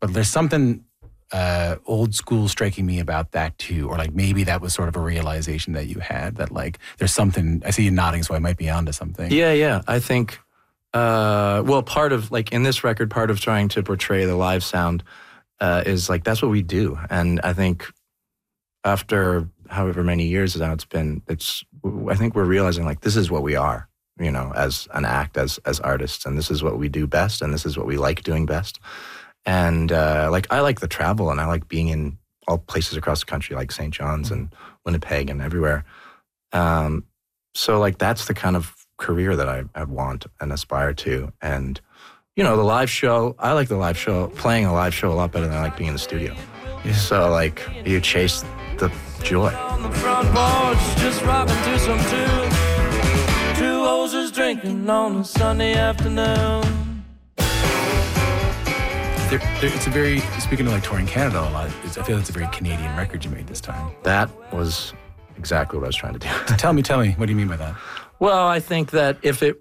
But there's something old school striking me about that too, or like maybe that was sort of a realization that you had that like there's something. I see you nodding, so I might be onto something. Yeah. I think, well, part of like in this record, part of trying to portray the live sound is like that's what we do, and I think after however many years now it's been, I think we're realizing like this is what we are, you know, as an act, as artists, and this is what we do best, and this is what we like doing best. And like I like the travel, and I like being in all places across the country, like St. John's and Winnipeg and everywhere. So like that's the kind of career that I want and aspire to. And you know, the live show, I like the live show, playing a live show a lot better than I like being in the studio. Yeah. So like you chase the joy. On the front porch, just rocking to some tunes. Two hoses drinking on a Sunday afternoon. It's a very, speaking of like touring Canada a lot, I feel it's a very Canadian record you made this time. That was exactly what I was trying to do. Tell me, what do you mean by that? Well, I think that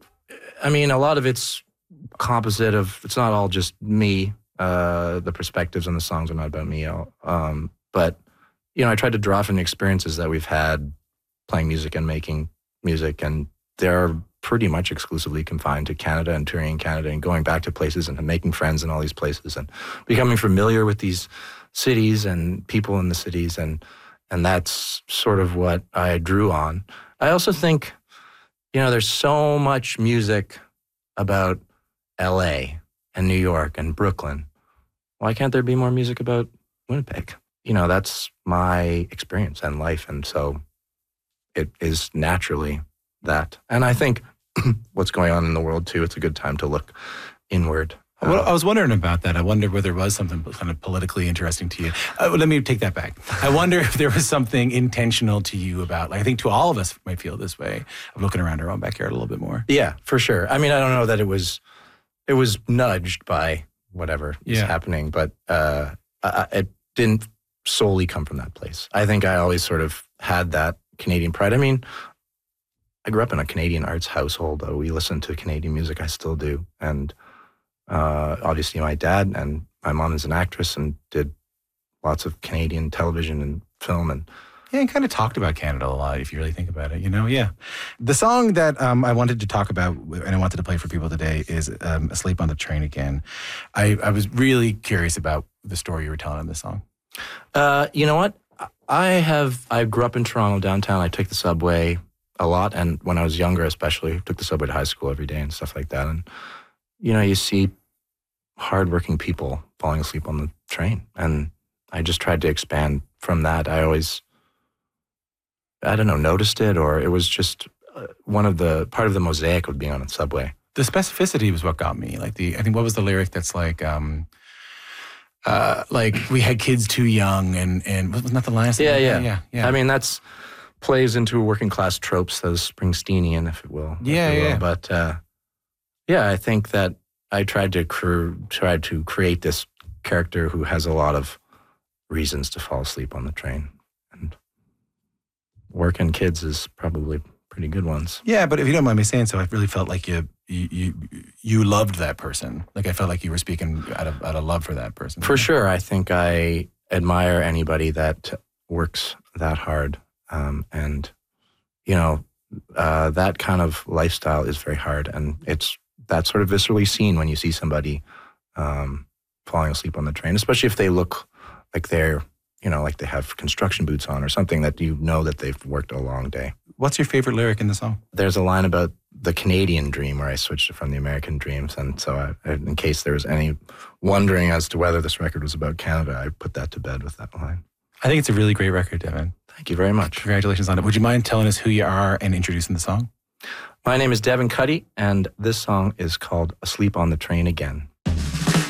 a lot of it's composite of, it's not all just me, the perspectives on the songs are not about me, but, you know, I tried to draw from the experiences that we've had playing music and making music, and they're pretty much exclusively confined to Canada and touring in Canada and going back to places and making friends in all these places and becoming familiar with these cities and people in the cities, and that's sort of what I drew on. I also think, you know, there's so much music about LA and New York and Brooklyn. Why can't there be more music about Winnipeg? You know, that's my experience and life, and so it is naturally that. And I think what's going on in the world too, it's a good time to look inward. Well, I was wondering about that. I wondered whether there was something kind of politically interesting to you. Let me take that back. I wonder if there was something intentional to you about, like, I think to all of us might feel this way, of looking around our own backyard a little bit more. Yeah, for sure. I mean, I don't know that it was nudged by whatever is happening, but it didn't solely come from that place. I think I always sort of had that Canadian pride. I mean, I grew up in a Canadian arts household. We listened to Canadian music. I still do. And obviously my dad and my mom is an actress and did lots of Canadian television and film. And kind of talked about Canada a lot, if you really think about it, you know? Yeah. The song that I wanted to talk about and I wanted to play for people today is Asleep on the Train Again. I was really curious about the story you were telling in this song. You know what? I grew up in Toronto downtown. I took the subway a lot, and when I was younger especially, took the subway to high school every day and stuff like that. And, you know, you see hardworking people falling asleep on the train, and I just tried to expand from that. I always, noticed it, or it was just part of the mosaic of being on a subway. The specificity was what got me. I think what was the lyric that's like we had kids too young, and wasn't that the last? Yeah. I mean, that's plays into working class tropes, those Springsteenian, if it will. Yeah. But I think that I tried to create this character who has a lot of reasons to fall asleep on the train, and work and kids is probably pretty good ones. Yeah, but if you don't mind me saying so, I really felt like you loved that person. Like I felt like you were speaking out of love for that person. For sure, I think I admire anybody that works that hard. And, you know, that kind of lifestyle is very hard. And that's sort of viscerally seen when you see somebody falling asleep on the train, especially if they look like they're, you know, like they have construction boots on or something that you know that they've worked a long day. What's your favorite lyric in the song? There's a line about the Canadian dream where I switched it from the American dreams. And so in case there was any wondering as to whether this record was about Canada, I put that to bed with that line. I think it's a really great record, Devin. Thank you very much. Congratulations on it. Would you mind telling us who you are and introducing the song? My name is Devin Cuddy, and this song is called Asleep on the Train Again.